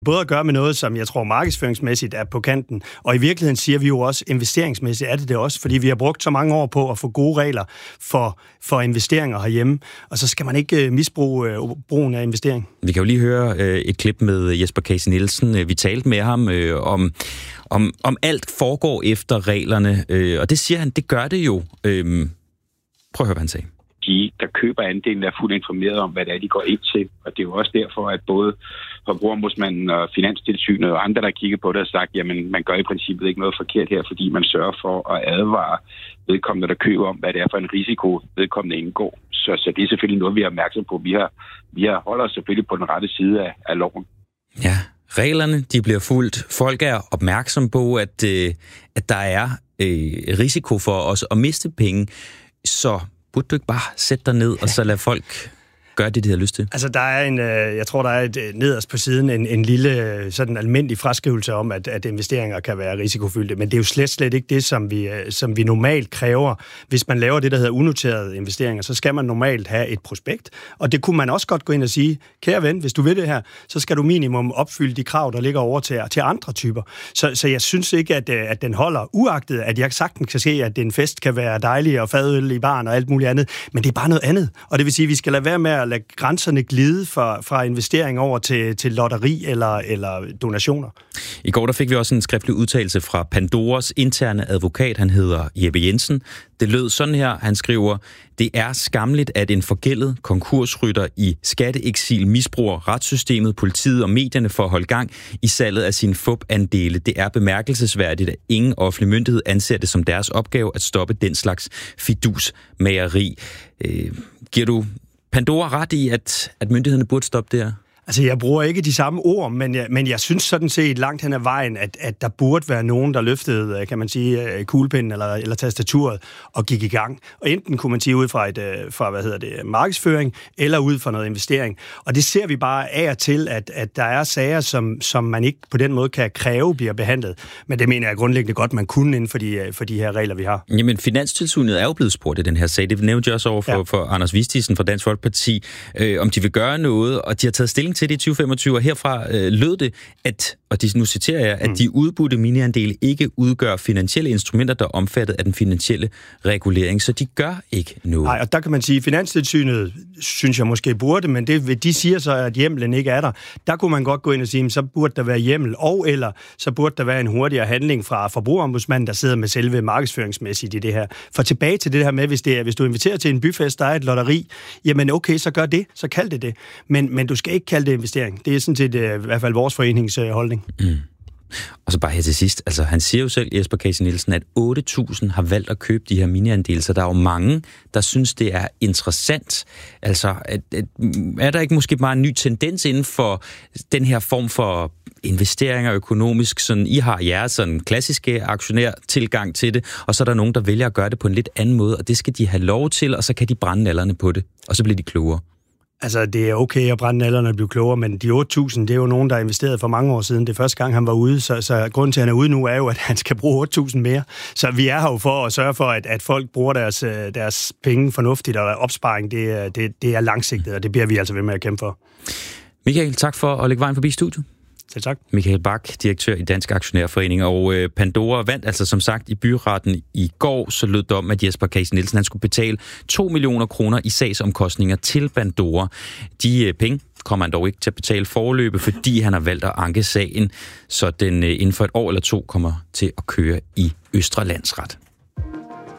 Både at gøre med noget, som jeg tror markedsføringsmæssigt er på kanten, og i virkeligheden siger vi jo også, investeringsmæssigt er det også, fordi vi har brugt så mange år på at få gode regler for investeringer herhjemme, og så skal man ikke misbruge brugen af investering. Vi kan jo lige høre et klip med Jesper Casey Nielsen. Vi talte med ham om alt foregår efter reglerne, og det siger han, det gør det jo. Prøv at høre, hvad han sagde. De, der køber andelen, er fuldt informeret om, hvad det er, de går ind til. Og det er jo også derfor, at både Forbrugerombudsmanden og Finanstilsynet og andre, der kigger på det, har sagt, jamen man gør i princippet ikke noget forkert her, fordi man sørger for at advare vedkommende, der køber om, hvad det er for en risiko, vedkommende indgår. Så det er selvfølgelig noget, vi er opmærksom på. Vi har holder os selvfølgelig på den rette side af loven. Ja, reglerne, de bliver fulgt. Folk er opmærksom på, at der er risiko for os at miste penge. Så burde du ikke bare sætte dig ned og så lade folk gøre det, de har lyst til? Altså, der er jeg tror, der er nederst på siden en lille sådan almindelig fraskrivelse om, at investeringer kan være risikofyldte, men det er jo slet ikke det, som vi normalt kræver. Hvis man laver det, der hedder unoterede investeringer, så skal man normalt have et prospekt, og det kunne man også godt gå ind og sige, kære ven, hvis du vil det her, så skal du minimum opfylde de krav, der ligger over til andre typer. Så jeg synes ikke, at den holder, uagtet at jeg sagtens kan se, at en fest kan være dejlig og fadøl i baren og alt muligt andet, men det er bare noget andet, og det vil sige, at vi skal lade være med at lade grænserne glide fra investering over til lotteri eller donationer. I går der fik vi også en skriftlig udtalelse fra Pandoras interne advokat, han hedder Jeppe Jensen. Det lød sådan her, han skriver, det er skamligt, at en forgældet konkursrytter i skatteeksil misbruger retssystemet, politiet og medierne for at holde gang i salget af sine FUP-andele. Det er bemærkelsesværdigt, at ingen offentlig myndighed anser det som deres opgave at stoppe den slags fidusmageri. Giver du Pandora ret i, at myndighederne burde stoppe det her? Altså, jeg bruger ikke de samme ord, men jeg synes sådan set langt hen ad vejen, at der burde være nogen, der løftede, kan man sige, kuglepinden eller tastaturet og gik i gang. Og enten kunne man sige ud fra markedsføring, eller ud fra noget investering. Og det ser vi bare af og til, at der er sager, som man ikke på den måde kan kræve bliver behandlet. Men det mener jeg grundlæggende godt, man kunne inden for de her regler, vi har. Jamen, Finanstilsynet er jo blevet spurgt i den her sag. Det nævnte jeg også over for Anders Vistisen fra Dansk Folkeparti, om de vil gøre noget, og de har taget stilling til det i 2025, og herfra lød det, og nu citerer jeg, at de udbudte miniandele ikke udgør finansielle instrumenter, der er omfattet af den finansielle regulering, så de gør ikke noget. Nej, og der kan man sige, at Finanstilsynet synes jeg måske burde, men de siger så, at hjemmelen ikke er der. Der kunne man godt gå ind og sige, så burde der være hjemmel, eller så burde der være en hurtigere handling fra Forbrugerombudsmanden, der sidder med selve markedsføringsmæssigt i det her. For tilbage til det her med, hvis du inviterer til en byfest, der er et lotteri, jamen okay, så gør det, så kald det. Men du skal ikke kalde det investering. Det er sådan set i hvert fald vores foreningsholdning. Og så bare her til sidst, altså han siger jo selv, Jesper Casey Nielsen, at 8.000 har valgt at købe de her miniandele, så der er jo mange, der synes, det er interessant. Altså, er der ikke måske bare en ny tendens inden for den her form for investeringer økonomisk, sådan I har jeres sådan klassiske aktionærtilgang til det, og så er der nogen, der vælger at gøre det på en lidt anden måde, og det skal de have lov til, og så kan de brænde nallerne på det, og så bliver de klogere. Altså, det er okay at brænde nallerne og blive klogere, men de 8.000, det er jo nogen, der har investeret for mange år siden. Det første gang, han var ude, så grunden til, at han er ude nu, er jo, at han skal bruge 8.000 mere. Så vi er her jo for at sørge for, at folk bruger deres penge fornuftigt, og opsparing, det er langsigtet, og det bliver vi altså ved med at kæmpe for. Michael, tak for at lægge vejen forbi studiet. Selv tak. Michael Bak, direktør i Dansk Aktionærforening, og Pandora vandt altså som sagt i byretten i går, så lød det om, at Jesper Casey Nielsen han skulle betale 2 millioner kroner i sagsomkostninger til Pandora. De penge kommer han dog ikke til at betale foreløbig, fordi han har valgt at anke sagen, så den inden for et år eller to kommer til at køre i Østre Landsret.